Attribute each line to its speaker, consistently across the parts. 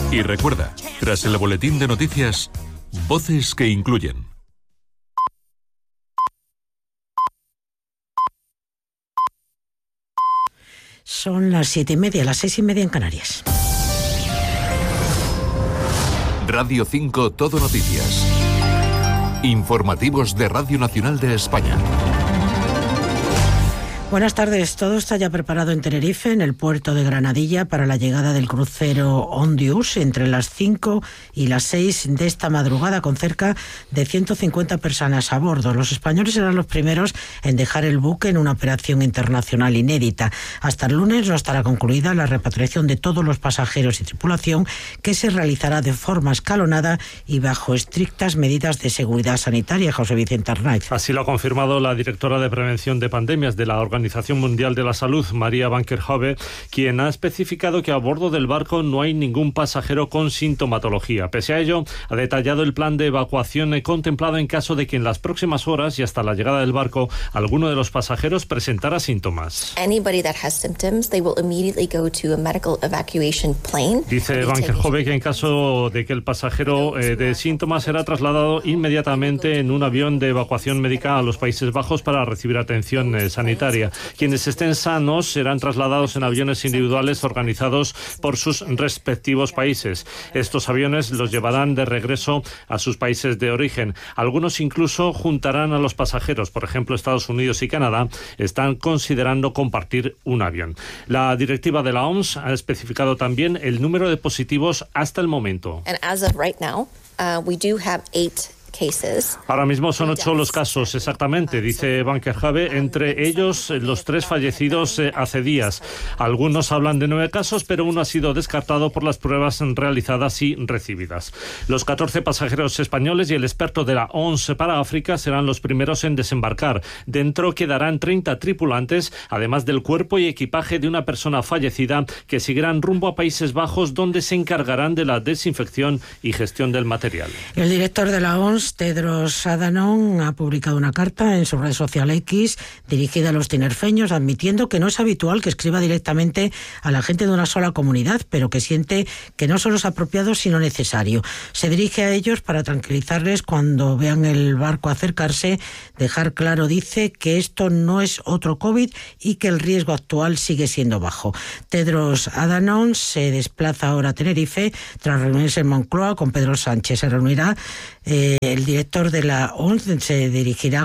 Speaker 1: Y recuerda, tras el boletín de noticias, voces que incluyen.
Speaker 2: Son las 7:30, las 6:30 en Canarias.
Speaker 1: Radio 5 Todo Noticias. Informativos de Radio Nacional de España.
Speaker 2: Buenas tardes. Todo está ya preparado en Tenerife, en el puerto de Granadilla, para la llegada del crucero Ondius entre las 5 y las 6 de esta madrugada, con cerca de 150 personas a bordo. Los españoles serán los primeros en dejar el buque en una operación internacional inédita. Hasta el lunes no estará concluida la repatriación de todos los pasajeros y tripulación, que se realizará de forma escalonada y bajo estrictas medidas de seguridad sanitaria. José Vicente Arnaiz.
Speaker 3: Así lo ha confirmado la directora de Prevención de Pandemias de la Organización Mundial de la Salud, María Van Kerkhove, quien ha especificado que a bordo del barco no hay ningún pasajero con sintomatología. Pese a ello, ha detallado el plan de evacuación contemplado en caso de que en las próximas horas y hasta la llegada del barco alguno de los pasajeros presentara síntomas. Dice Van Kerkhove que en caso de que el pasajero de síntomas será trasladado inmediatamente en un avión de evacuación médica a los Países Bajos para recibir atención sanitaria. Quienes estén sanos serán trasladados en aviones individuales organizados por sus respectivos países. Estos aviones los llevarán de regreso a sus países de origen. Algunos incluso juntarán a los pasajeros. Por ejemplo, Estados Unidos y Canadá están considerando compartir un avión. La directiva de la OMS ha especificado también el número de positivos hasta el momento. Ahora mismo son 8 los casos exactamente, dice Van Kerkhove, entre ellos los 3 fallecidos hace días. Algunos hablan de 9 casos, pero uno ha sido descartado por las pruebas realizadas y recibidas. Los 14 pasajeros españoles y el experto de la OMS para África serán los primeros en desembarcar. Dentro quedarán 30 tripulantes, además del cuerpo y equipaje de una persona fallecida, que seguirán rumbo a Países Bajos, donde se encargarán de la desinfección y gestión del material.
Speaker 2: El director de la OMS, Tedros Adhanom, ha publicado una carta en su red social X dirigida a los tinerfeños, admitiendo que no es habitual que escriba directamente a la gente de una sola comunidad, pero que siente que no solo es apropiado sino necesario. Se dirige a ellos para tranquilizarles cuando vean el barco acercarse, dejar claro, dice, que esto no es otro COVID y que el riesgo actual sigue siendo bajo. Tedros Adhanom se desplaza ahora a Tenerife tras reunirse en Moncloa con Pedro Sánchez. Se reunirá el director de la OMS, dirigirá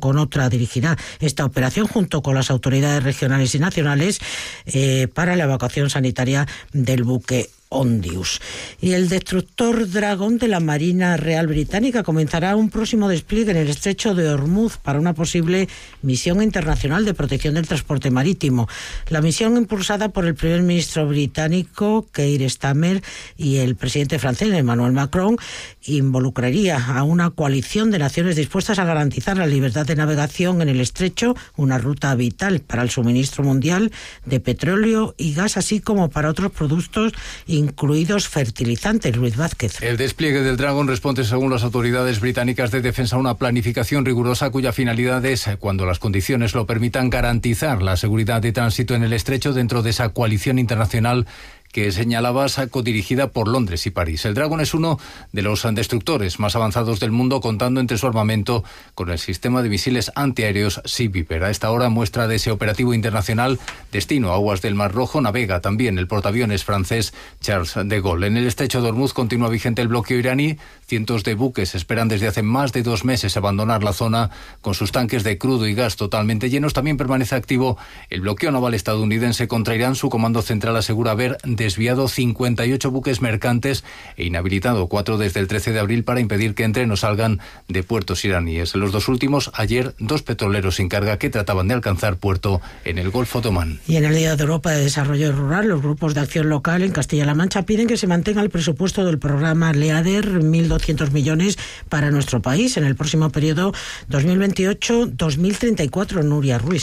Speaker 2: esta operación junto con las autoridades regionales y nacionales para la evacuación sanitaria del buque Ondius. Y el destructor Dragon de la Marina Real Británica comenzará un próximo despliegue en el estrecho de Hormuz para una posible misión internacional de protección del transporte marítimo. La misión, impulsada por el primer ministro británico Keir Starmer y el presidente francés Emmanuel Macron, involucraría a una coalición de naciones dispuestas a garantizar la libertad de navegación en el estrecho, una ruta vital para el suministro mundial de petróleo y gas, así como para otros productos, incluidos fertilizantes. Luis Vázquez.
Speaker 4: El despliegue del Dragon responde, según las autoridades británicas de defensa, a una planificación rigurosa cuya finalidad es, cuando las condiciones lo permitan, garantizar la seguridad de tránsito en el estrecho dentro de esa coalición internacional que señalabas, codirigida por Londres y París. El Dragon es uno de los destructores más avanzados del mundo, contando entre su armamento con el sistema de misiles antiaéreos Sea Viper. A esta hora, muestra de ese operativo internacional, destino aguas del Mar Rojo, navega también el portaaviones francés Charles de Gaulle. En el estrecho de Hormuz continúa vigente el bloqueo iraní. Cientos de buques esperan desde hace más de 2 meses abandonar la zona con sus tanques de crudo y gas totalmente llenos. También permanece activo el bloqueo naval estadounidense contra Irán. Su comando central asegura haber desviado 58 buques mercantes e inhabilitado 4 desde el 13 de abril para impedir que entren o salgan de puertos iraníes. En los 2 últimos, ayer, 2 petroleros sin carga que trataban de alcanzar puerto en el Golfo de Omán.
Speaker 2: Y en el Día de Europa de Desarrollo Rural, los grupos de acción local en Castilla-La Mancha piden que se mantenga el presupuesto del programa LEADER, 1.200 millones para nuestro país en el próximo periodo 2028-2034. Nuria Ruiz.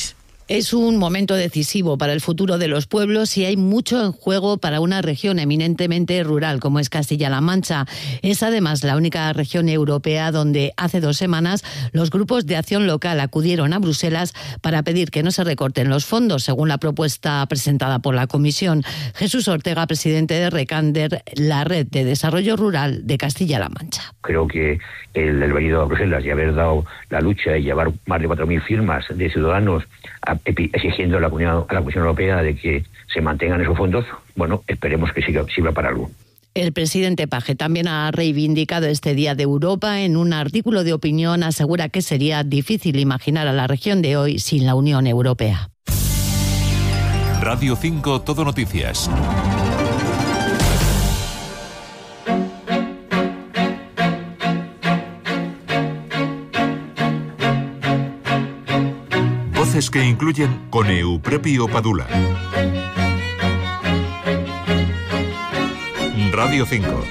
Speaker 5: Es un momento decisivo para el futuro de los pueblos y hay mucho en juego para una región eminentemente rural como es Castilla-La Mancha. Es además la única región europea donde hace 2 semanas los grupos de acción local acudieron a Bruselas para pedir que no se recorten los fondos, según la propuesta presentada por la Comisión. Jesús Ortega, presidente de Recander, la red de desarrollo rural de Castilla-La Mancha.
Speaker 6: Creo que el venido a Bruselas y haber dado la lucha y llevar más de 4.000 firmas de ciudadanos exigiendo a la Comisión Europea de que se mantengan esos fondos, bueno, esperemos que sirva para algo.
Speaker 5: El presidente Page también ha reivindicado este Día de Europa. En un artículo de opinión asegura que sería difícil imaginar a la región de hoy sin la Unión Europea.
Speaker 1: Radio 5 Todo Noticias. Voces que incluyen con Euprepio Padula. Radio 5.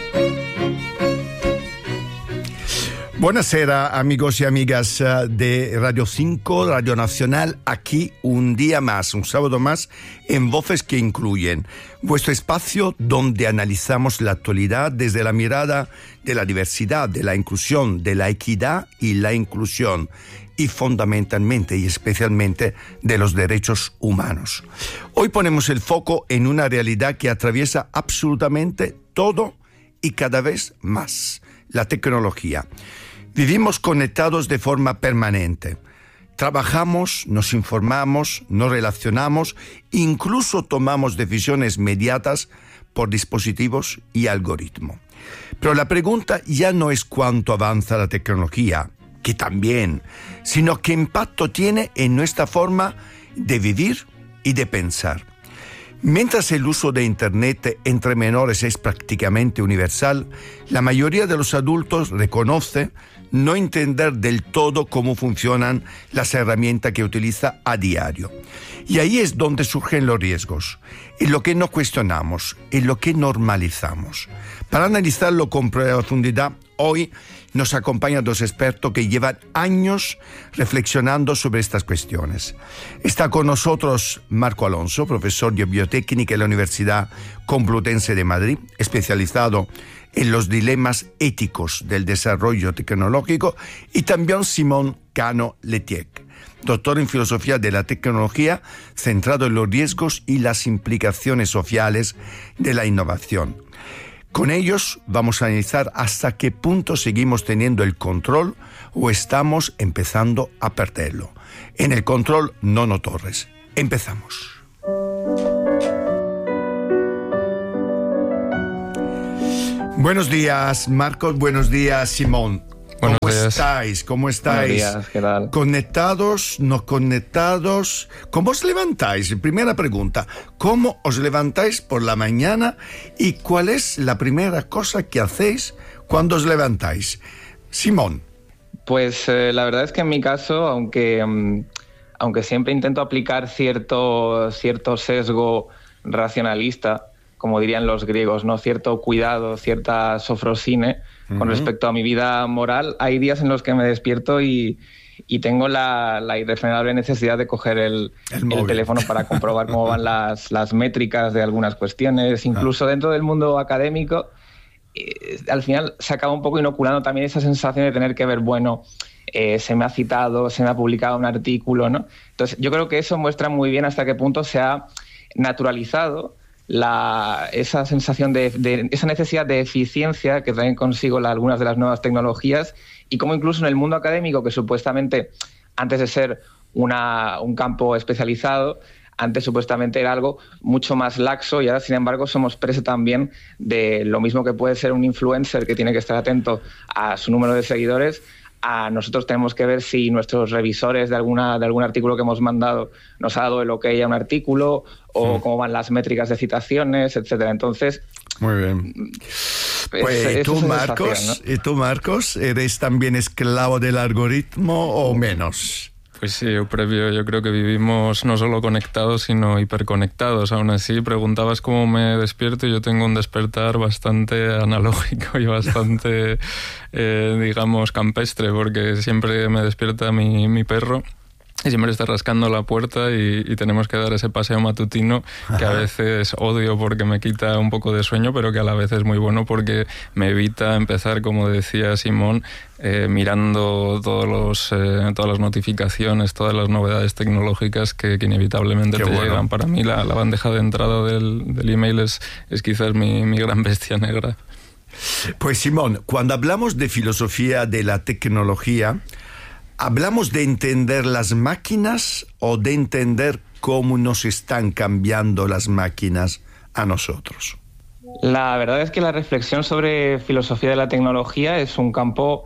Speaker 7: Buonasera amigos y amigas de Radio 5, Radio Nacional, aquí un día más, un sábado más, en Voces que Incluyen, vuestro espacio donde analizamos la actualidad desde la mirada de la diversidad, de la inclusión, de la equidad y la inclusión, y fundamentalmente y especialmente de los derechos humanos. Hoy ponemos el foco en una realidad que atraviesa absolutamente todo y cada vez más, la tecnología. Vivimos conectados de forma permanente. Trabajamos, nos informamos, nos relacionamos, incluso tomamos decisiones mediadas por dispositivos y algoritmos. Pero la pregunta ya no es cuánto avanza la tecnología, que también, sino qué impacto tiene en nuestra forma de vivir y de pensar. Mientras el uso de Internet entre menores es prácticamente universal, la mayoría de los adultos reconoce no entender del todo cómo funcionan las herramientas que utiliza a diario. Y ahí es donde surgen los riesgos, en lo que no cuestionamos, en lo que normalizamos. Para analizarlo con profundidad, hoy nos acompañan 2 expertos que llevan años reflexionando sobre estas cuestiones. Está con nosotros Marco Alonso, profesor de biotécnica en la Universidad Complutense de Madrid, especializado en los dilemas éticos del desarrollo tecnológico, y también Simón Cano Letiec, doctor en filosofía de la tecnología, centrado en los riesgos y las implicaciones sociales de la innovación. Con ellos vamos a analizar hasta qué punto seguimos teniendo el control o estamos empezando a perderlo. En el control, Nono Torres. Empezamos. Buenos días, Marcos. Buenos días, Simón. ¿Cómo estáis? ¿Cómo estáis?
Speaker 8: Buenos días, ¿qué tal?
Speaker 7: ¿Conectados? ¿No conectados? ¿Cómo os levantáis? Primera pregunta. ¿Cómo os levantáis por la mañana y cuál es la primera cosa que hacéis cuando os levantáis? Simón.
Speaker 8: Pues la verdad es que en mi caso, aunque siempre intento aplicar cierto sesgo racionalista, como dirían los griegos, ¿no? Cierto cuidado, cierta sofrosine con respecto a mi vida moral, hay días en los que me despierto y tengo la irrefrenable necesidad de coger el teléfono para comprobar cómo van las métricas de algunas cuestiones, incluso dentro del mundo académico. Al final se acaba un poco inoculando también esa sensación de tener que ver, se me ha citado, se me ha publicado un artículo, ¿no? Entonces yo creo que eso muestra muy bien hasta qué punto se ha naturalizado esa sensación de esa necesidad de eficiencia que traen consigo algunas de las nuevas tecnologías, y cómo incluso en el mundo académico, que supuestamente antes de ser un campo especializado, antes supuestamente era algo mucho más laxo, y ahora sin embargo somos presa también de lo mismo que puede ser un influencer que tiene que estar atento a su número de seguidores. A nosotros tenemos que ver si nuestros revisores de algún artículo que hemos mandado nos ha dado el ok a un artículo, o cómo van las métricas de citaciones, etcétera. Entonces,
Speaker 7: muy bien. Pues ¿tú, Marcos, eres también esclavo del algoritmo o menos?
Speaker 9: Pues sí, yo creo que vivimos no solo conectados, sino hiperconectados. Aún así, preguntabas cómo me despierto, y yo tengo un despertar bastante analógico y bastante, digamos, campestre, porque siempre me despierta mi perro. y siempre está rascando la puerta y tenemos que dar ese paseo matutino que a veces odio porque me quita un poco de sueño, pero que a la vez es muy bueno porque me evita empezar, como decía Simón, mirando todas las notificaciones, todas las novedades tecnológicas que inevitablemente te llegan. Para mí la bandeja de entrada del email es quizás mi gran bestia negra.
Speaker 7: Pues Simón, cuando hablamos de filosofía de la tecnología, ¿hablamos de entender las máquinas o de entender cómo nos están cambiando las máquinas a nosotros?
Speaker 8: La verdad es que la reflexión sobre filosofía de la tecnología es un campo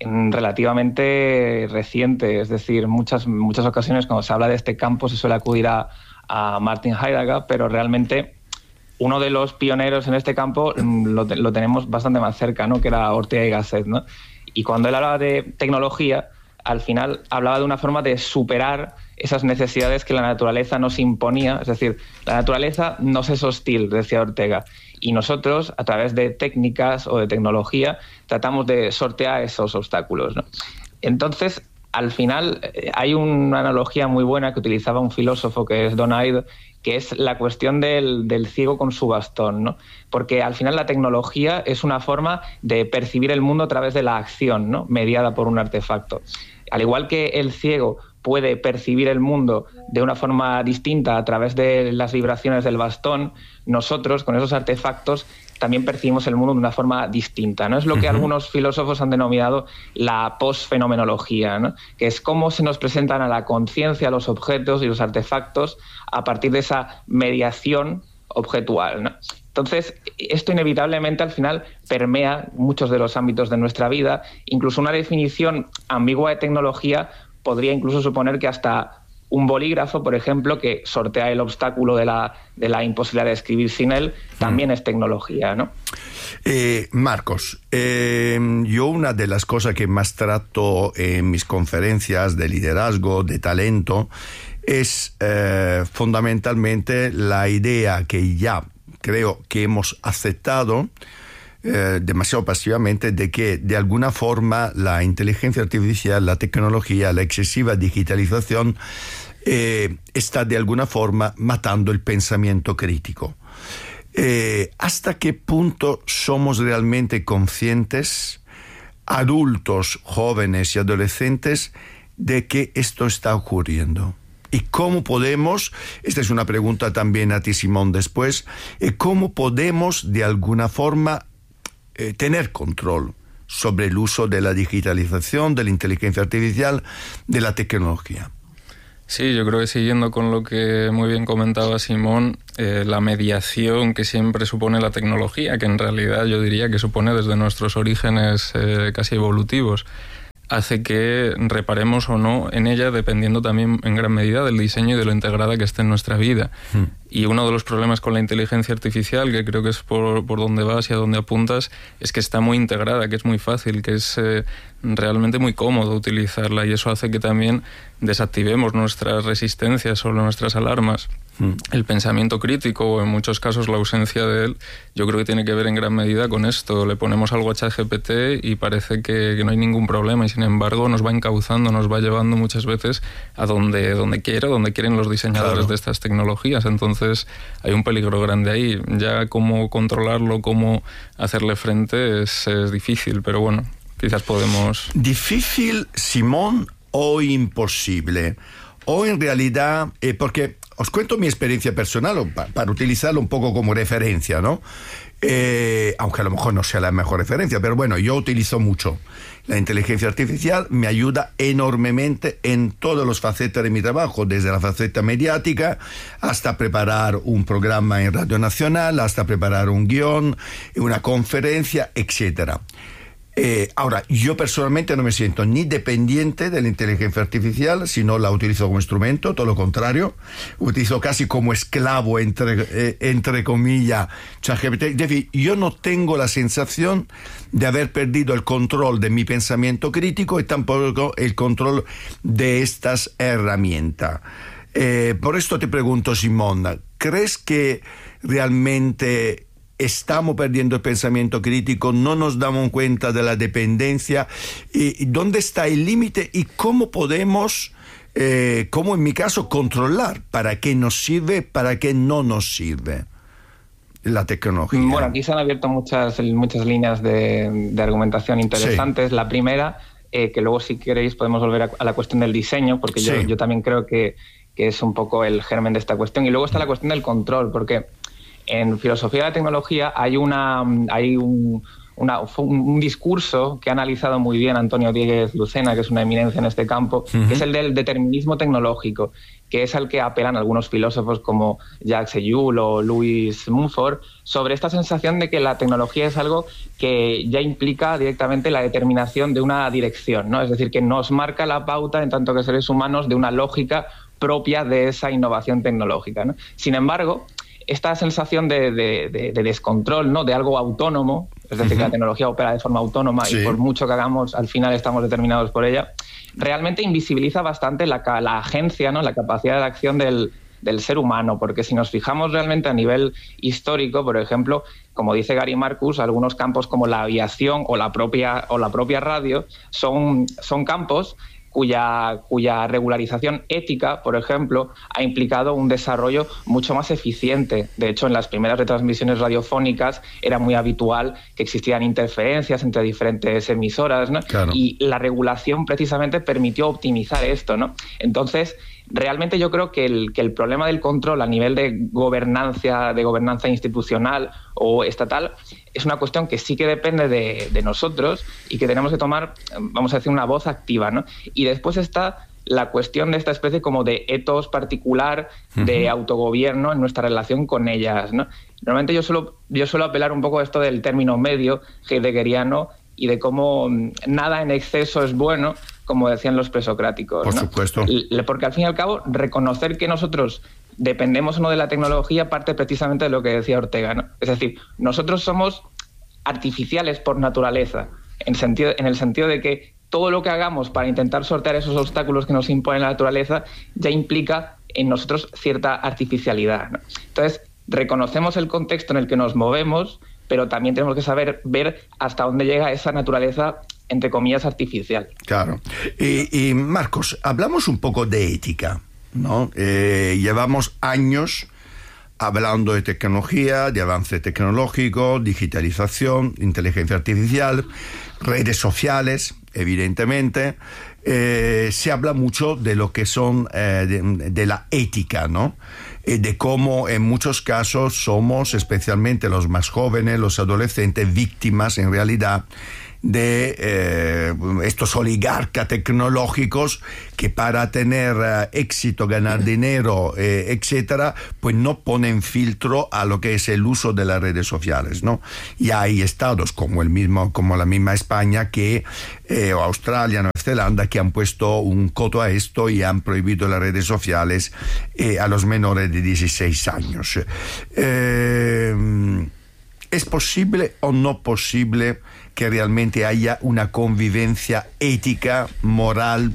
Speaker 8: relativamente reciente. Es decir, muchas ocasiones cuando se habla de este campo se suele acudir a Martin Heidegger, pero realmente uno de los pioneros en este campo lo tenemos bastante más cerca, ¿no? Que era Ortega y Gasset, ¿no? Y cuando él hablaba de tecnología, al final hablaba de una forma de superar esas necesidades que la naturaleza nos imponía. Es decir, la naturaleza nos es hostil, decía Ortega, y nosotros, a través de técnicas o de tecnología, tratamos de sortear esos obstáculos, ¿no? Entonces, al final, hay una analogía muy buena que utilizaba un filósofo que es Donaid, que es la cuestión del ciego con su bastón, ¿no? Porque al final la tecnología es una forma de percibir el mundo a través de la acción, ¿no? Mediada por un artefacto. Al igual que el ciego puede percibir el mundo de una forma distinta a través de las vibraciones del bastón, nosotros con esos artefactos también percibimos el mundo de una forma distinta, ¿no? Es lo que algunos filósofos han denominado la posfenomenología, ¿no? Que es cómo se nos presentan a la conciencia los objetos y los artefactos a partir de esa mediación objetual, ¿no? Entonces, esto inevitablemente al final permea muchos de los ámbitos de nuestra vida. Incluso una definición ambigua de tecnología podría incluso suponer que hasta un bolígrafo, por ejemplo, que sortea el obstáculo de la imposibilidad de escribir sin él, también es tecnología, ¿no?
Speaker 7: Marcos, yo una de las cosas que más trato en mis conferencias de liderazgo, de talento, es fundamentalmente la idea que ya creo que hemos aceptado demasiado pasivamente, de que de alguna forma la inteligencia artificial, la tecnología, la excesiva digitalización está de alguna forma matando el pensamiento crítico. ¿Hasta qué punto somos realmente conscientes, adultos, jóvenes y adolescentes, de que esto está ocurriendo? ¿Y cómo podemos, esta es una pregunta también a ti, Simón, después, cómo podemos de alguna forma tener control sobre el uso de la digitalización, de la inteligencia artificial, de la tecnología?
Speaker 9: Sí, yo creo que siguiendo con lo que muy bien comentaba Simón, la mediación que siempre supone la tecnología, que en realidad yo diría que supone desde nuestros orígenes casi evolutivos, hace que reparemos o no en ella dependiendo también en gran medida del diseño y de lo integrada que esté en nuestra vida. Y uno de los problemas con la inteligencia artificial, que creo que es por donde vas y a donde apuntas, es que está muy integrada, que es muy fácil, que es realmente muy cómodo utilizarla, y eso hace que también desactivemos nuestras resistencias o nuestras alarmas. El pensamiento crítico, o en muchos casos la ausencia de él, yo creo que tiene que ver en gran medida con esto. Le ponemos algo a ChatGPT y parece que no hay ningún problema, y sin embargo nos va encauzando, nos va llevando muchas veces a donde quieren los diseñadores de estas tecnologías. Entonces hay un peligro grande ahí. Ya cómo controlarlo, cómo hacerle frente es difícil, pero bueno, quizás podemos...
Speaker 7: ¿Difícil, Simón, o imposible? O en realidad, porque os cuento mi experiencia personal para utilizarlo un poco como referencia, ¿no? Aunque a lo mejor no sea la mejor referencia, pero bueno, yo utilizo mucho la inteligencia artificial, me ayuda enormemente en todas las facetas de mi trabajo, desde la faceta mediática hasta preparar un programa en Radio Nacional, hasta preparar un guión, una conferencia, etcétera. Ahora, yo personalmente no me siento ni dependiente de la inteligencia artificial, sino la utilizo como instrumento, todo lo contrario, utilizo casi como esclavo, entre comillas, ChatGPT. Es decir, yo no tengo la sensación de haber perdido el control de mi pensamiento crítico y tampoco el control de estas herramientas. Por esto te pregunto, Simón, ¿crees que realmente estamos perdiendo el pensamiento crítico, no nos damos cuenta de la dependencia? ¿Y dónde está el límite y cómo podemos como en mi caso, controlar para qué nos sirve, para qué no nos sirve la tecnología.
Speaker 8: Bueno, aquí se han abierto muchas líneas de argumentación interesantes. Sí. La primera, que luego si queréis podemos volver a la cuestión del diseño, porque sí. yo también creo que es un poco el germen de esta cuestión. Y luego está la cuestión del control, porque en filosofía de la tecnología hay un discurso que ha analizado muy bien Antonio Dieguez Lucena, que es una eminencia en este campo, que es el del determinismo tecnológico, que es al que apelan algunos filósofos como Jacques Ellul o Louis Mumford, sobre esta sensación de que la tecnología es algo que ya implica directamente la determinación de una dirección, ¿no? Es decir, que nos marca la pauta en tanto que seres humanos de una lógica propia de esa innovación tecnológica, ¿no? Sin embargo, esta sensación de descontrol, ¿no? De algo autónomo, es decir, que la tecnología opera de forma autónoma y por mucho que hagamos, al final estamos determinados por ella, realmente invisibiliza bastante la agencia, ¿no? La capacidad de acción del ser humano, porque si nos fijamos realmente a nivel histórico, por ejemplo, como dice Gary Marcus, algunos campos como la aviación o la propia radio son campos cuya regularización ética, por ejemplo, ha implicado un desarrollo mucho más eficiente. De hecho, en las primeras retransmisiones radiofónicas era muy habitual que existieran interferencias entre diferentes emisoras, ¿no? Claro. Y la regulación precisamente permitió optimizar esto, ¿no? Entonces, realmente yo creo que el problema del control a nivel de gobernanza institucional o estatal es una cuestión que sí que depende de nosotros y que tenemos que tomar, vamos a decir, una voz activa, ¿no? Y después está la cuestión de esta especie como de etos particular de autogobierno en nuestra relación con ellas, ¿no? Normalmente yo suelo apelar un poco a esto del término medio heideggeriano y de cómo nada en exceso es bueno, como decían los presocráticos,
Speaker 7: Por
Speaker 8: ¿no?
Speaker 7: supuesto.
Speaker 8: Porque al fin y al cabo, reconocer que nosotros dependemos o no de la tecnología parte precisamente de lo que decía Ortega, ¿no? Es decir, nosotros somos artificiales por naturaleza, en el sentido de que todo lo que hagamos para intentar sortear esos obstáculos que nos impone la naturaleza ya implica en nosotros cierta artificialidad, ¿no? Entonces, reconocemos el contexto en el que nos movemos, pero también tenemos que saber ver hasta dónde llega esa naturaleza, entre comillas, artificial.
Speaker 7: Claro. Y Marcos, hablamos un poco de ética, ¿no? Llevamos años hablando de tecnología, de avance tecnológico, digitalización, inteligencia artificial, redes sociales, evidentemente. Se habla mucho de lo que son de la ética, ¿no? De cómo en muchos casos somos, especialmente los más jóvenes, los adolescentes, víctimas en realidad de estos oligarcas tecnológicos que para tener éxito, ganar dinero, etcétera, pues no ponen filtro a lo que es el uso de las redes sociales, ¿no? Y hay estados como la misma España o Australia, Nueva Zelanda, que han puesto un coto a esto y han prohibido las redes sociales a los menores de 16 años. ¿Es posible o no posible que realmente haya una convivencia ética, moral,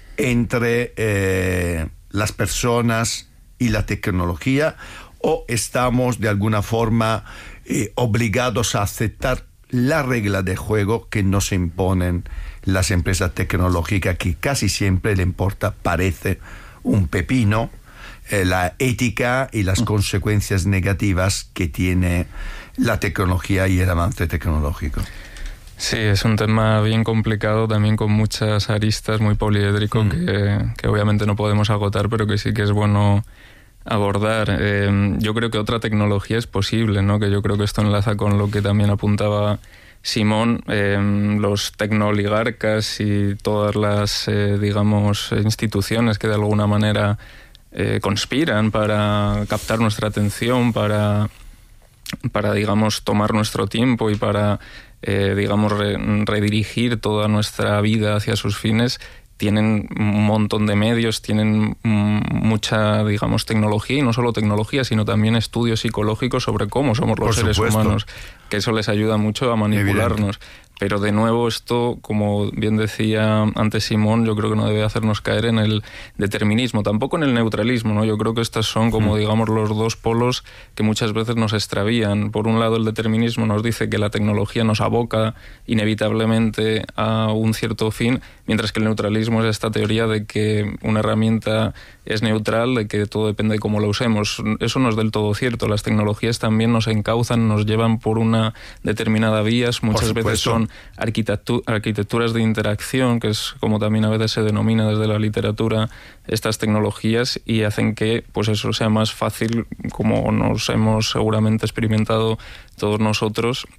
Speaker 7: entre las personas y la tecnología? ¿O estamos de alguna forma obligados a aceptar la regla de juego que nos imponen las empresas tecnológicas, que casi siempre le importa, parece, un pepino, la ética y las consecuencias negativas que tiene la tecnología y el avance tecnológico?
Speaker 9: Sí, es un tema bien complicado, también con muchas aristas, muy poliédrico, que obviamente no podemos agotar, pero que sí que es bueno abordar. Yo creo que otra tecnología es posible, ¿no? Que yo creo que esto enlaza con lo que también apuntaba Simón, los tecnooligarcas y todas las, digamos, instituciones que de alguna manera conspiran para captar nuestra atención, para digamos, tomar nuestro tiempo y para, digamos, redirigir toda nuestra vida hacia sus fines, tienen un montón de medios, tienen mucha, digamos, tecnología, y no solo tecnología, sino también estudios psicológicos sobre cómo somos los seres humanos, que eso les ayuda mucho a manipularnos. Pero de nuevo esto, como bien decía antes Simón, yo creo que no debe hacernos caer en el determinismo, tampoco en el neutralismo, ¿no? Yo creo que estos son como digamos los dos polos que muchas veces nos extravían. Por un lado el determinismo nos dice que la tecnología nos aboca inevitablemente a un cierto fin, mientras que el neutralismo es esta teoría de que una herramienta es neutral, de que todo depende de cómo la usemos. Eso no es del todo cierto. Las tecnologías también nos encauzan, nos llevan por una determinada vía, muchas veces son arquitecturas de interacción, que es como también a veces se denomina desde la literatura estas tecnologías, y hacen que pues eso sea más fácil, como nos hemos seguramente experimentado todos nosotros,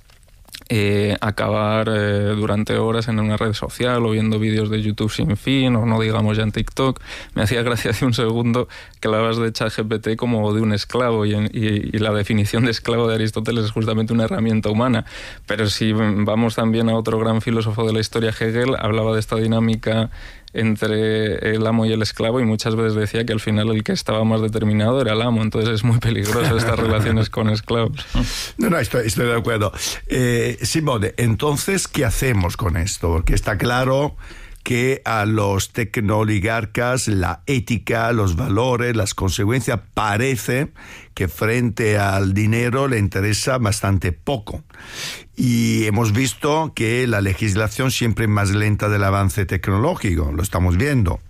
Speaker 9: acabar durante horas en una red social o viendo vídeos de YouTube sin fin, o no digamos ya en TikTok. Me hacía gracia hace un segundo que hablabas de ChatGPT como de un esclavo, y la definición de esclavo de Aristóteles es justamente una herramienta humana. Pero si vamos también a otro gran filósofo de la historia, Hegel, hablaba de esta dinámica entre el amo y el esclavo, y muchas veces decía que al final el que estaba más determinado era el amo. Entonces es muy peligroso estas relaciones con esclavos.
Speaker 7: No, estoy de acuerdo. Simone, entonces, ¿qué hacemos con esto? Porque está claro que a los tecnooligarcas la ética, los valores, las consecuencias, parece que frente al dinero le interesa bastante poco. Y hemos visto que la legislación siempre es más lenta del avance tecnológico, lo estamos viendo.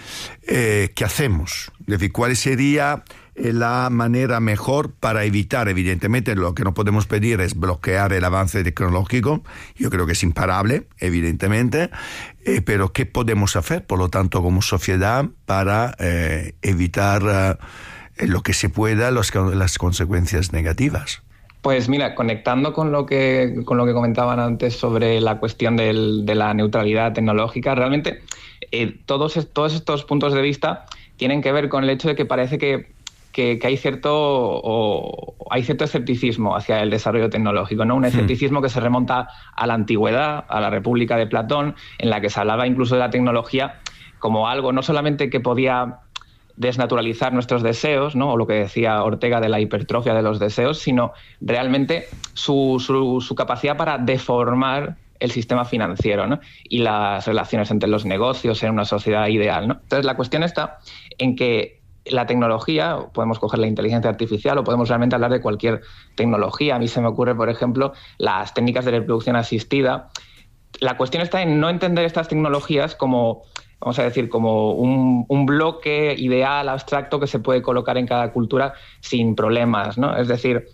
Speaker 7: ¿Qué hacemos? Es decir, ¿cuál sería la manera mejor para evitar? Evidentemente, lo que no podemos pedir es bloquear el avance tecnológico. Yo creo que es imparable, evidentemente. Pero ¿qué podemos hacer, por lo tanto, como sociedad para evitar lo que se pueda, las consecuencias negativas?
Speaker 8: Pues mira, conectando con lo que comentaban antes sobre la cuestión de la neutralidad tecnológica, realmente todos estos puntos de vista tienen que ver con el hecho de que parece que hay cierto escepticismo hacia el desarrollo tecnológico, ¿no? Un escepticismo que se remonta a la antigüedad, a la República de Platón, en la que se hablaba incluso de la tecnología como algo no solamente que podía desnaturalizar nuestros deseos, ¿no? O lo que decía Ortega de la hipertrofia de los deseos, sino realmente su capacidad para deformar el sistema financiero, ¿no? Y las relaciones entre los negocios en una sociedad ideal, ¿no? Entonces la cuestión está en que la tecnología, podemos coger la inteligencia artificial o podemos realmente hablar de cualquier tecnología. A mí se me ocurre, por ejemplo, las técnicas de reproducción asistida. La cuestión está en no entender estas tecnologías como, vamos a decir, como un bloque ideal, abstracto, que se puede colocar en cada cultura sin problemas, ¿no? Es decir,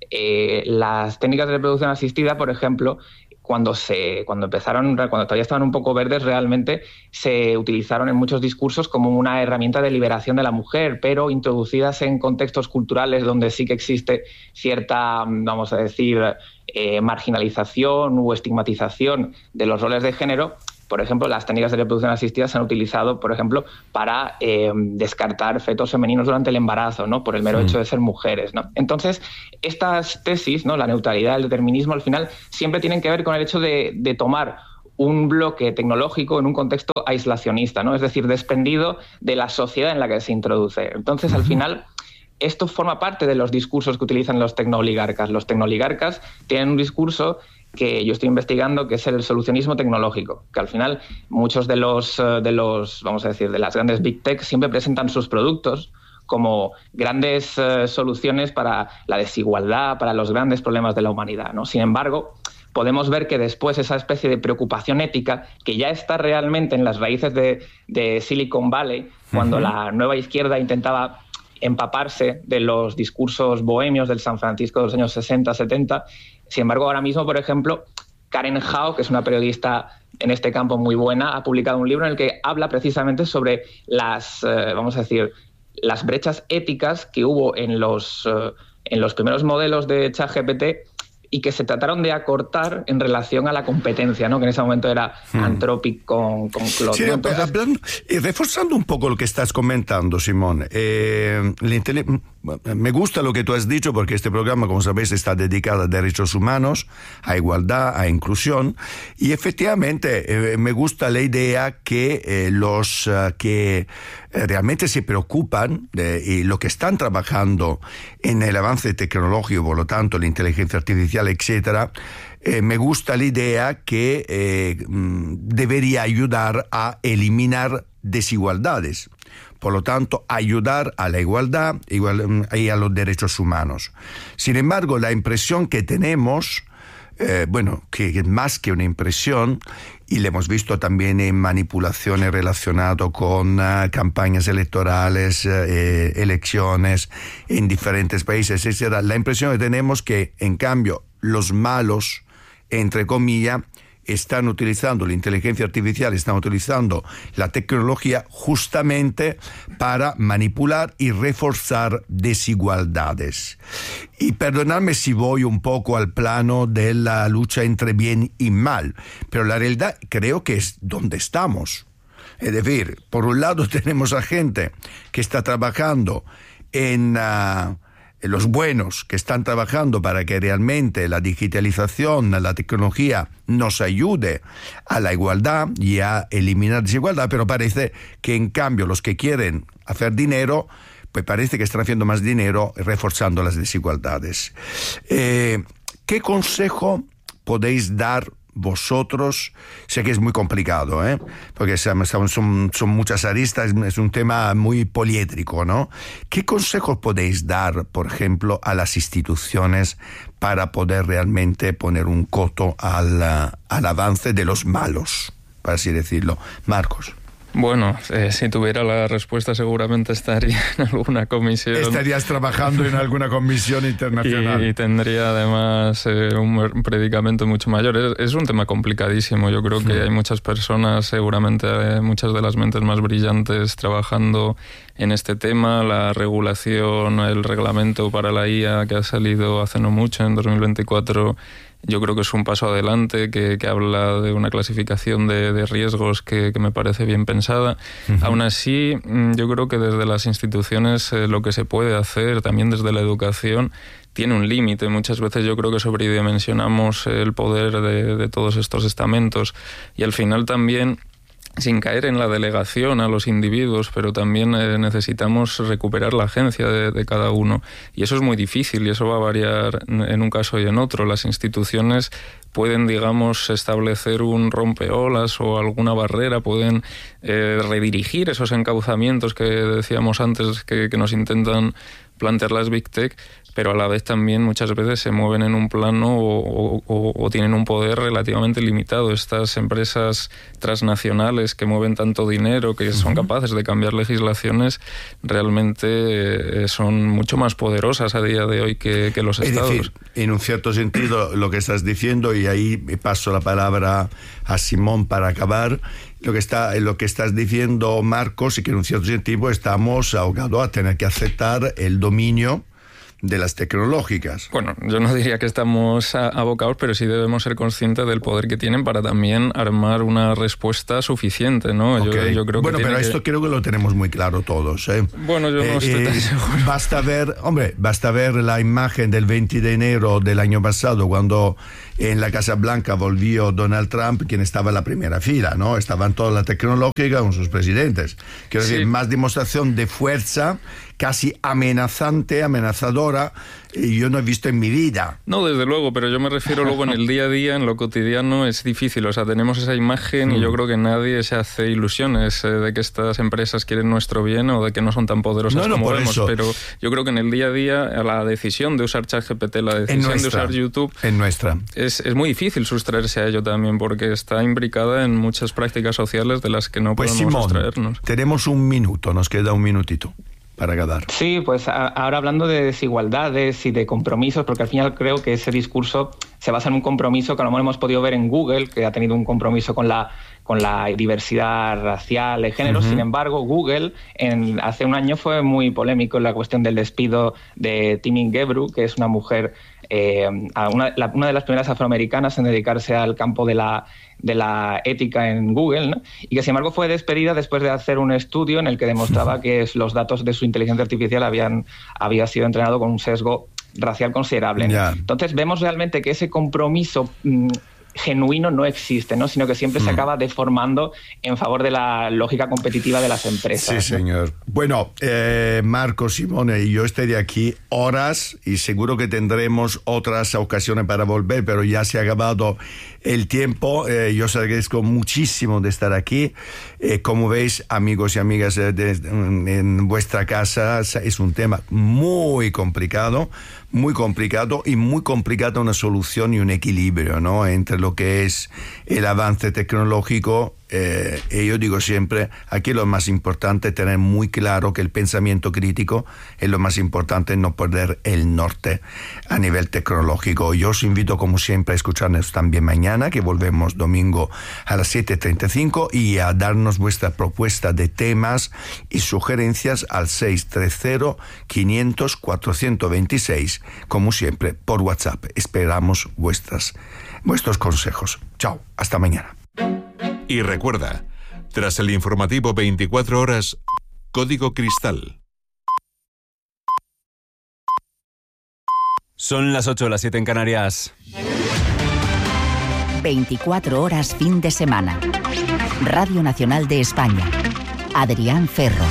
Speaker 8: las técnicas de reproducción asistida, por ejemplo, cuando todavía estaban un poco verdes, realmente se utilizaron en muchos discursos como una herramienta de liberación de la mujer, pero introducidas en contextos culturales donde sí que existe cierta, vamos a decir, marginalización o estigmatización de los roles de género. Por ejemplo, las técnicas de reproducción asistida se han utilizado, por ejemplo, para descartar fetos femeninos durante el embarazo, ¿no? Por el mero hecho de ser mujeres, ¿no? Entonces, estas tesis, ¿no? La neutralidad, el determinismo, al final, siempre tienen que ver con el hecho de tomar un bloque tecnológico en un contexto aislacionista, ¿no? Es decir, desprendido de la sociedad en la que se introduce. Entonces, al final, esto forma parte de los discursos que utilizan los tecnooligarcas. Los tecnooligarcas tienen un discurso que yo estoy investigando, que es el solucionismo tecnológico, que al final muchos de los vamos a decir, de las grandes big tech siempre presentan sus productos como grandes soluciones para la desigualdad, para los grandes problemas de la humanidad, ¿no? Sin embargo, podemos ver que después esa especie de preocupación ética, que ya está realmente en las raíces de Silicon Valley, cuando la nueva izquierda intentaba empaparse de los discursos bohemios del San Francisco de los años 60, 70. Sin embargo, ahora mismo, por ejemplo, Karen Hao, que es una periodista en este campo muy buena, ha publicado un libro en el que habla precisamente sobre las, vamos a decir, las brechas éticas que hubo en los primeros modelos de ChatGPT y que se trataron de acortar en relación a la competencia, ¿no? Que en ese momento era Anthropic con Claude.
Speaker 7: Sí, entonces, reforzando un poco lo que estás comentando, Simón, me gusta lo que tú has dicho, porque este programa, como sabéis, está dedicado a derechos humanos, a igualdad, a inclusión, y efectivamente me gusta la idea que los que realmente se preocupan y lo que están trabajando en el avance tecnológico, por lo tanto la inteligencia artificial, etcétera, me gusta la idea que debería ayudar a eliminar desigualdades. Por lo tanto, ayudar a la igualdad y a los derechos humanos. Sin embargo, la impresión que tenemos, que es más que una impresión, y lo hemos visto también en manipulaciones relacionadas con campañas electorales, elecciones en diferentes países, etc. La impresión que tenemos que, en cambio, los malos, entre comillas, están utilizando la inteligencia artificial, están utilizando la tecnología justamente para manipular y reforzar desigualdades. Y perdonadme si voy un poco al plano de la lucha entre bien y mal, pero la realidad creo que es donde estamos. Es decir, por un lado tenemos a gente que está trabajando en los buenos, que están trabajando para que realmente la digitalización, la tecnología nos ayude a la igualdad y a eliminar desigualdad, pero parece que en cambio los que quieren hacer dinero, pues parece que están haciendo más dinero reforzando las desigualdades. ¿Qué consejo podéis dar vosotros? Sé que es muy complicado, porque son muchas aristas, es un tema muy poliédrico, ¿no? ¿Qué consejos podéis dar, por ejemplo, a las instituciones para poder realmente poner un coto al avance de los malos, por así decirlo? Marcos.
Speaker 9: Bueno, si tuviera la respuesta seguramente estaría en alguna comisión.
Speaker 7: Estarías trabajando en alguna comisión internacional.
Speaker 9: Y tendría además un predicamento mucho mayor. Es un tema complicadísimo. Yo creo que hay muchas personas, seguramente muchas de las mentes más brillantes trabajando en este tema. La regulación, el reglamento para la IA que ha salido hace no mucho, en 2024, yo creo que es un paso adelante, que habla de una clasificación de riesgos que me parece bien pensada. Aún así, yo creo que desde las instituciones lo que se puede hacer, también desde la educación, tiene un límite. Muchas veces yo creo que sobredimensionamos el poder de todos estos estamentos, y al final también, sin caer en la delegación a los individuos, pero también necesitamos recuperar la agencia de cada uno. Y eso es muy difícil, y eso va a variar en un caso y en otro. Las instituciones pueden, digamos, establecer un rompeolas o alguna barrera, pueden redirigir esos encauzamientos que decíamos antes que nos intentan plantear las Big Tech, pero a la vez también muchas veces se mueven en un plano o tienen un poder relativamente limitado. Estas empresas transnacionales que mueven tanto dinero, que son capaces de cambiar legislaciones, realmente son mucho más poderosas a día de hoy que los estados.
Speaker 7: Es decir, en un cierto sentido, lo que estás diciendo, y ahí paso la palabra a Simón para acabar, lo que estás diciendo, Marcos, y que en un cierto sentido estamos ahogados a tener que aceptar el dominio de las tecnológicas.
Speaker 9: Bueno, yo no diría que estamos abocados, pero sí debemos ser conscientes del poder que tienen para también armar una respuesta suficiente, ¿no?
Speaker 7: Okay.
Speaker 9: Yo creo
Speaker 7: bueno,
Speaker 9: que
Speaker 7: pero esto creo que lo tenemos muy claro todos, ¿eh?
Speaker 9: Bueno, yo no estoy tan seguro.
Speaker 7: Basta ver la imagen del 20 de enero del año pasado, cuando en la Casa Blanca volvió Donald Trump, quien estaba en la primera fila, ¿no? Estaban toda la tecnológica con sus presidentes. Quiero decir, más demostración de fuerza, casi amenazadora, yo no he visto en mi vida.
Speaker 9: No, desde luego, pero yo me refiero luego en el día a día, en lo cotidiano es difícil. O sea, tenemos esa imagen y yo creo que nadie se hace ilusiones de que estas empresas quieren nuestro bien o de que no son tan poderosas como vemos.
Speaker 7: Eso.
Speaker 9: Pero yo creo que en el día a día la decisión de usar ChatGPT, la decisión de usar YouTube, es muy difícil sustraerse a ello también, porque está imbricada en muchas prácticas sociales de las que no podemos sustraernos.
Speaker 7: Tenemos un minuto, nos queda un minutito para acabar.
Speaker 8: Sí, pues ahora hablando de desigualdades y de compromisos, porque al final creo que ese discurso se basa en un compromiso que a lo mejor hemos podido ver en Google, que ha tenido un compromiso con la diversidad racial de género. Sin embargo, Google hace un año fue muy polémico en la cuestión del despido de Timi Gebru, que es una mujer, una de las primeras afroamericanas en dedicarse al campo de la ética en Google, ¿no? Y que sin embargo fue despedida después de hacer un estudio en el que demostraba que los datos de su inteligencia artificial había sido entrenado con un sesgo racial considerable, ¿no? Entonces vemos realmente que ese compromiso genuino no existe, ¿no? Sino que siempre se acaba deformando en favor de la lógica competitiva de las empresas.
Speaker 7: Sí, señor. Bueno, Marco, Simone y yo estaré aquí horas y seguro que tendremos otras ocasiones para volver, pero ya se ha acabado el tiempo. Yo os agradezco muchísimo de estar aquí. Como veis, amigos y amigas en vuestra casa, es un tema muy complicado una solución y un equilibrio, ¿no?, entre lo que es el avance tecnológico. Y yo digo siempre, aquí lo más importante es tener muy claro que el pensamiento crítico es lo más importante, no perder el norte a nivel tecnológico. Yo os invito, como siempre, a escucharnos también mañana, que volvemos domingo a las 7:35, y a darnos vuestra propuesta de temas y sugerencias al 630-500-426, como siempre, por WhatsApp. Esperamos vuestros consejos. Chao, hasta mañana.
Speaker 1: Y recuerda, tras el informativo 24 horas, Código Cristal.
Speaker 10: Son las 8, las 7 en Canarias.
Speaker 11: 24 horas fin de semana. Radio Nacional de España. Adrián Ferro.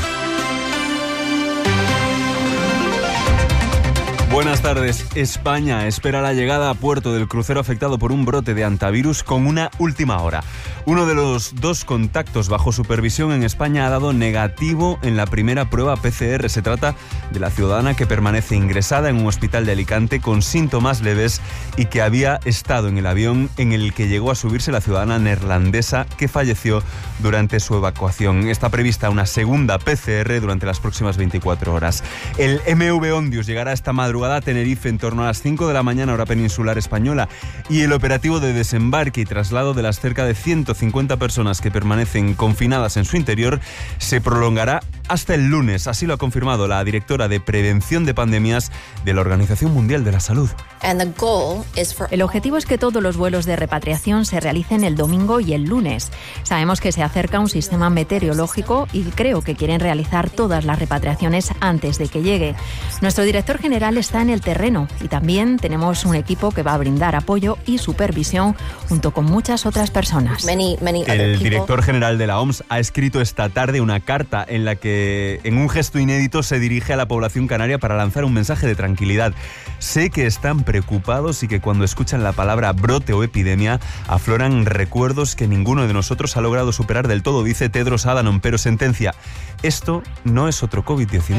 Speaker 10: Buenas tardes. España espera la llegada a puerto del crucero afectado por un brote de hantavirus con una última hora. Uno de los 2 contactos bajo supervisión en España ha dado negativo en la primera prueba PCR. Se trata de la ciudadana que permanece ingresada en un hospital de Alicante con síntomas leves y que había estado en el avión en el que llegó a subirse la ciudadana neerlandesa que falleció durante su evacuación. Está prevista una segunda PCR durante las próximas 24 horas. El MV Ondius llegará esta madrugada a Tenerife en torno a las 5 de la mañana, hora peninsular española, y el operativo de desembarque y traslado de las cerca de 150 personas que permanecen confinadas en su interior se prolongará hasta el lunes. Así lo ha confirmado la directora de Prevención de Pandemias de la Organización Mundial de la Salud.
Speaker 12: El objetivo es que todos los vuelos de repatriación se realicen el domingo y el lunes. Sabemos que se acerca un sistema meteorológico y creo que quieren realizar todas las repatriaciones antes de que llegue. Nuestro director general está en el terreno y también tenemos un equipo que va a brindar apoyo y supervisión junto con muchas otras personas.
Speaker 10: El director general de la OMS ha escrito esta tarde una carta en la que, en un gesto inédito, se dirige a la población canaria para lanzar un mensaje de tranquilidad. Sé que están preocupados y que cuando escuchan la palabra brote o epidemia afloran recuerdos que ninguno de nosotros ha logrado superar del todo, dice Tedros Adhanom, pero sentencia: esto no es otro COVID-19.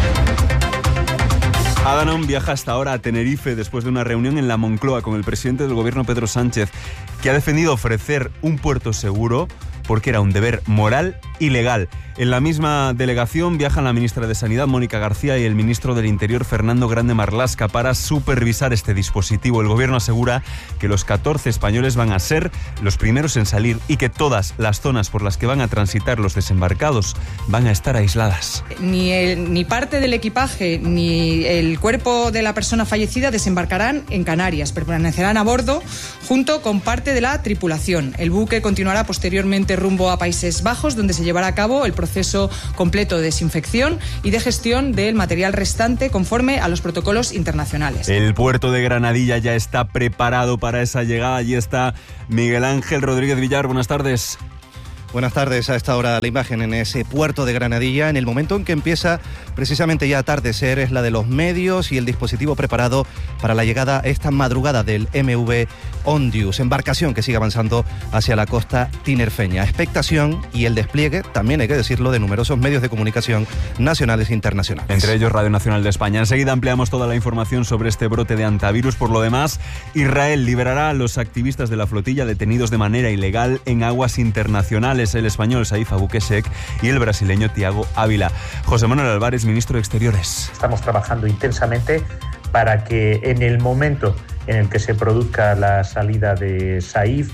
Speaker 10: Adhanom viaja hasta ahora a Tenerife después de una reunión en la Moncloa con el presidente del gobierno, Pedro Sánchez, que ha defendido ofrecer un puerto seguro porque era un deber moral y legal. En la misma delegación viajan la ministra de Sanidad, Mónica García, y el ministro del Interior, Fernando Grande Marlaska, para supervisar este dispositivo. El gobierno asegura que los 14 españoles van a ser los primeros en salir y que todas las zonas por las que van a transitar los desembarcados van a estar aisladas.
Speaker 13: Ni parte del equipaje ni el cuerpo de la persona fallecida desembarcarán en Canarias. Permanecerán a bordo junto con parte de la tripulación. El buque continuará posteriormente rumbo a Países Bajos, donde se llevará a cabo el proceso completo de desinfección y de gestión del material restante conforme a los protocolos internacionales.
Speaker 10: El puerto de Granadilla ya está preparado para esa llegada. Allí está Miguel Ángel Rodríguez Villar. Buenas tardes.
Speaker 14: Buenas tardes. A esta hora la imagen en ese puerto de Granadilla, en el momento en que empieza precisamente ya a atardecer, es la de los medios y el dispositivo preparado para la llegada esta madrugada del MV Ondius, embarcación que sigue avanzando hacia la costa tinerfeña. Expectación y el despliegue, también hay que decirlo, de numerosos medios de comunicación nacionales e internacionales.
Speaker 10: Entre ellos Radio Nacional de España. Enseguida ampliamos toda la información sobre este brote de hantavirus. Por lo demás, Israel liberará a los activistas de la flotilla detenidos de manera ilegal en aguas internacionales. El español Saif Abukeshek y el brasileño Thiago Ávila. José Manuel Álvarez, ministro de Exteriores.
Speaker 15: Estamos trabajando intensamente para que en el momento en el que se produzca la salida de Saif,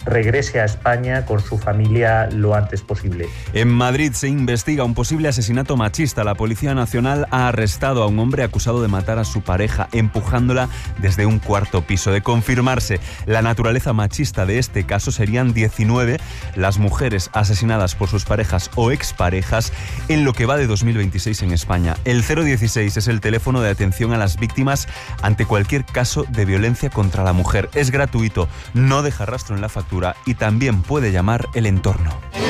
Speaker 15: regrese a España con su familia lo antes posible.
Speaker 10: En Madrid se investiga un posible asesinato machista. La Policía Nacional ha arrestado a un hombre acusado de matar a su pareja empujándola desde un cuarto piso. De confirmarse la naturaleza machista de este caso, serían 19 las mujeres asesinadas por sus parejas o exparejas en lo que va de 2026 en España. El 016 es el teléfono de atención a las víctimas ante cualquier caso de violencia contra la mujer. Es gratuito, no deja rastro en la factura y también puede llamar el entorno.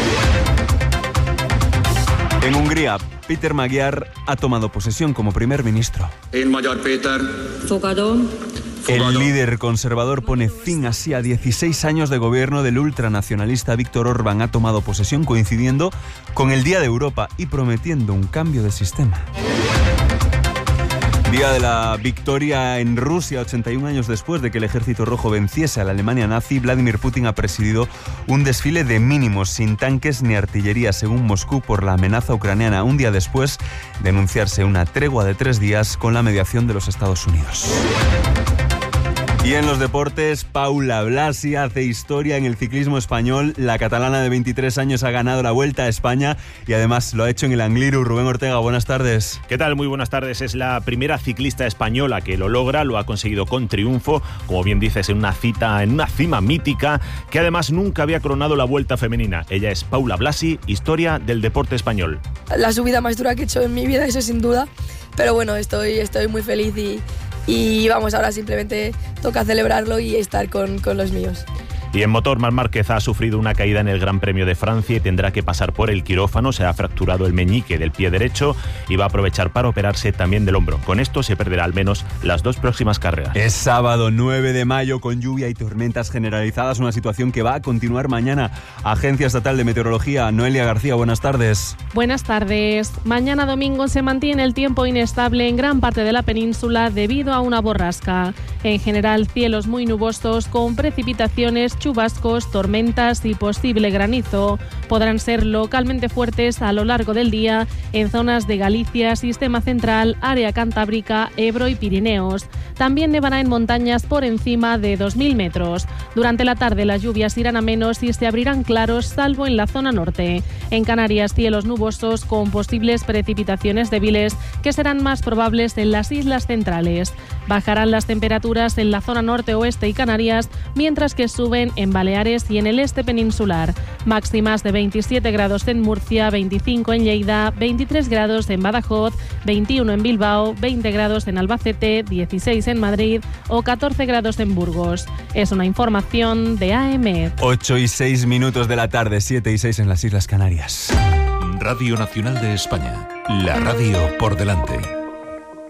Speaker 10: En Hungría, Péter Magyar ha tomado posesión como primer ministro. El líder conservador pone fin así a 16 años de gobierno del ultranacionalista Viktor Orbán. Ha tomado posesión coincidiendo con el Día de Europa y prometiendo un cambio de sistema. Día de la victoria en Rusia, 81 años después de que el Ejército Rojo venciese a la Alemania nazi. Vladimir Putin ha presidido un desfile de mínimos, sin tanques ni artillería, según Moscú, por la amenaza ucraniana, un día después de anunciarse una tregua de 3 días con la mediación de los Estados Unidos. Y en los deportes, Paula Blasi hace historia en el ciclismo español. La catalana de 23 años ha ganado la Vuelta a España y además lo ha hecho en el Angliru. Rubén Ortega, buenas tardes.
Speaker 16: ¿Qué tal? Muy buenas tardes. Es la primera ciclista española que lo logra, lo ha conseguido con triunfo, como bien dices, en una cima mítica, que además nunca había coronado la Vuelta femenina. Ella es Paula Blasi, historia del deporte español.
Speaker 17: La subida más dura que he hecho en mi vida, eso sin duda, pero bueno, estoy muy feliz y vamos, ahora simplemente toca celebrarlo y estar con los míos.
Speaker 16: Y en motor, Marc Márquez ha sufrido una caída en el Gran Premio de Francia y tendrá que pasar por el quirófano. Se ha fracturado el meñique del pie derecho y va a aprovechar para operarse también del hombro. Con esto se perderá al menos las 2 próximas carreras.
Speaker 10: Es sábado 9 de mayo con lluvia y tormentas generalizadas, una situación que va a continuar mañana. Agencia Estatal de Meteorología, Noelia García, buenas tardes.
Speaker 18: Buenas tardes. Mañana domingo se mantiene el tiempo inestable en gran parte de la península debido a una borrasca. En general, cielos muy nubosos con precipitaciones, chubascos, tormentas y posible granizo. Podrán ser localmente fuertes a lo largo del día en zonas de Galicia, Sistema Central, área cantábrica, Ebro y Pirineos. También nevará en montañas por encima de 2.000 metros. Durante la tarde las lluvias irán a menos y se abrirán claros, salvo en la zona norte. En Canarias, cielos nubosos con posibles precipitaciones débiles que serán más probables en las islas centrales. Bajarán las temperaturas en la zona norte, oeste y Canarias, mientras que suben en Baleares y en el este peninsular. Máximas de 27 grados en Murcia, 25 en Lleida, 23 grados en Badajoz, 21 en Bilbao, 20 grados en Albacete, 16 en Madrid o 14 grados en Burgos. Es una información de AEMET.
Speaker 10: 8:06 de la tarde, 7:06 en las Islas Canarias.
Speaker 1: Radio Nacional de España, la radio por delante.